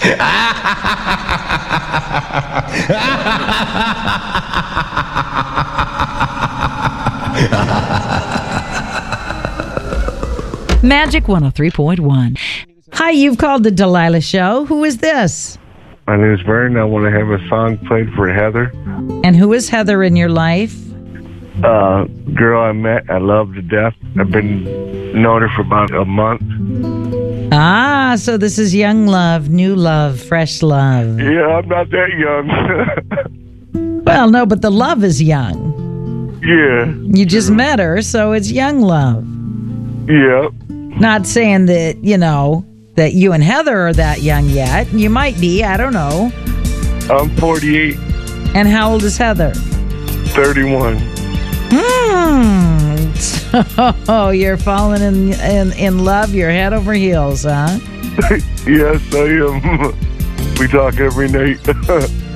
Magic 103.1. Hi, you've called the Delilah Show. Who is this? My name is Vern. I want to have a song played for Heather. And who is Heather in your life? Girl I met, I love to death. I've been known her for about a month. Ah, so this is young love, new love, fresh love. Yeah, I'm not that young. Well, no, but the love is young. Yeah. You just met her, so it's young love. Yeah. Not saying that, that you and Heather are that young yet. You might be, I don't know. I'm 48. And how old is Heather? 31. So you're falling in love, you're head over heels, huh? Yes, I am. We talk every night.